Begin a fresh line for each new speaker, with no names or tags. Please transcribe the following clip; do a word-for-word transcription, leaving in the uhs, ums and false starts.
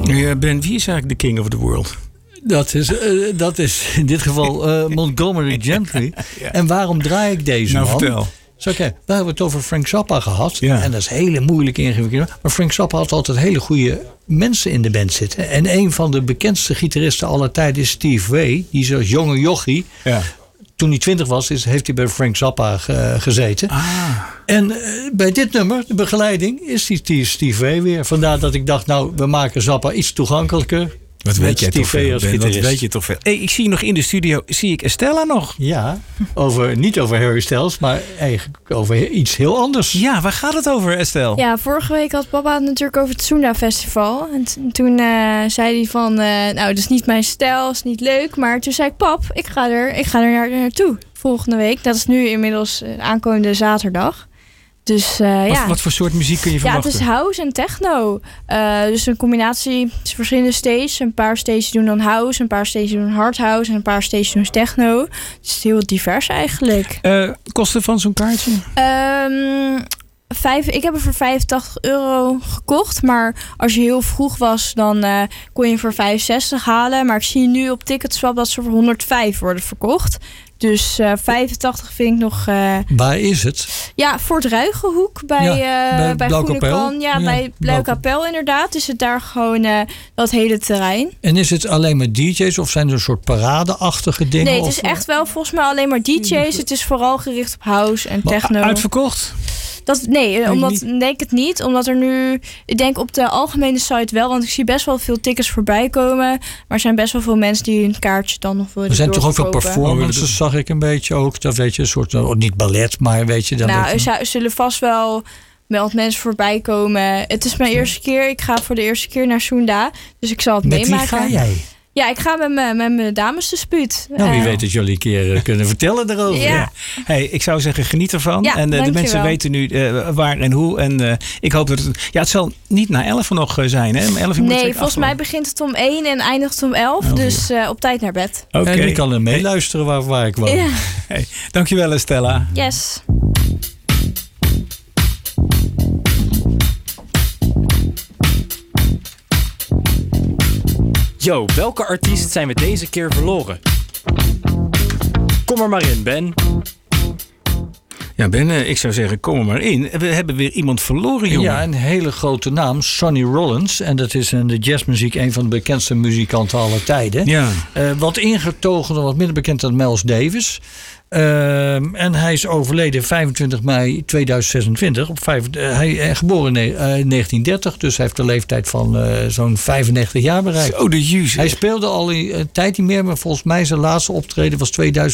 Ja, Ben, wie is eigenlijk de king of the world?
Dat is, uh, dat is in dit geval uh, Montgomery Gentry. Ja. En waarom draai ik deze
nou,
man?
Vertel.
Zo, okay, we hebben het over Frank Zappa gehad.
Ja.
En dat is hele moeilijk ingewikkeld. Maar Frank Zappa had altijd hele goede mensen in de band zitten. En een van de bekendste gitaristen aller tijden is Steve Vai. Die is als jonge jochie. Ja. Toen hij twintig was, is, heeft hij bij Frank Zappa ge, gezeten.
Ah.
En uh, bij dit nummer, de begeleiding, is die Steve Vai weer. Vandaar dat ik dacht, nou, we maken Zappa iets toegankelijker.
Wat weet jij toch veel, Ben, wat weet je toch veel. Hey, ik zie nog in de studio, zie ik Estella nog.
Ja, over, niet over Harry Styles, maar eigenlijk over iets heel anders.
Ja, waar gaat het over, Estelle?
Ja, vorige week had papa het natuurlijk over het Soenda Festival. En t- toen uh, zei hij van, uh, nou, dat is niet mijn stijl, is niet leuk. Maar toen zei ik, pap, ik ga er, ik ga er naar, naartoe volgende week. Dat is nu inmiddels uh, aankomende zaterdag. Dus, uh,
wat,
ja.
wat voor soort muziek kun je verwachten?
Ja, het is house en techno. Uh, dus een combinatie, het is verschillende stages. Een paar stages doen dan house, een paar stages doen hard house en een paar stages doen techno. Dus het is heel divers eigenlijk.
Uh, kosten van zo'n kaartje?
Um, Vijf, ik heb er voor vijfentachtig euro gekocht. Maar als je heel vroeg was, dan uh, kon je voor vijfenzestig halen. Maar ik zie nu op Ticketswap dat ze voor honderdvijf worden verkocht. Dus uh, vijfentachtig vind ik nog... Uh,
Waar is het?
Ja, Fort Ruigenhoek bij, ja, uh, bij, bij Groenekapel. Ja, ja, bij Blauwkapel inderdaad. Is het daar gewoon uh, dat hele terrein.
En is het alleen maar D J's of zijn er een soort paradeachtige dingen?
Nee, het is echt wel volgens mij alleen maar D J's. Het is vooral gericht op house en techno.
Uitverkocht?
Dat, nee, nee, omdat denk ik het niet. Omdat er nu, ik denk op de algemene site wel, want ik zie best wel veel tickets voorbij komen. Maar er zijn best wel veel mensen die hun kaartje dan nog willen.
Er zijn toch ook wel performances, zag ik een beetje ook. Dat weet je, een soort, oh, niet ballet, maar weet je. Dan
nou, er zou, zullen vast wel wel mensen voorbij komen. Het is mijn eerste keer. Ik ga voor de eerste keer naar Soenda. Dus ik zal het
Met
meemaken.
Met wie ga jij?
Ja, ik ga met mijn, met mijn damesdispuut.
Nou, wie
uh,
weet dat jullie een keer uh, kunnen vertellen erover.
Ja.
Ja. Hey, ik zou zeggen, geniet ervan.
Ja,
en uh, de mensen
wel.
weten nu uh, waar en hoe. En uh, ik hoop dat het... Ja, het zal niet na elf nog uh, zijn, hè? elf uur
nee, volgens mij begint het om één en eindigt om elf. Oh, dus uh, op tijd naar bed.
Okay. En ik kan er meeluisteren waar, waar ik woon.
Ja.
Hey, dankjewel, Stella.
Yes.
Yo, welke artiest zijn we deze keer verloren? Kom er maar in, Ben.
Ja, Ben, ik zou zeggen, kom er maar in. We hebben weer iemand verloren, jongen.
Ja, een hele grote naam, Sonny Rollins. En dat is in de jazzmuziek een van de bekendste muzikanten aller tijden.
Ja.
Uh, wat ingetogen, wat minder bekend dan Miles Davis. Uh, en hij is overleden vijfentwintig mei tweeduizend zesentwintig. Op vijf, uh, hij is geboren in uh, negentien dertig, dus hij heeft de leeftijd van uh, zo'n vijfennegentig jaar bereikt.
Zo de juice.
Hij speelde al een tijd niet meer, maar volgens mij zijn laatste optreden was tweeduizend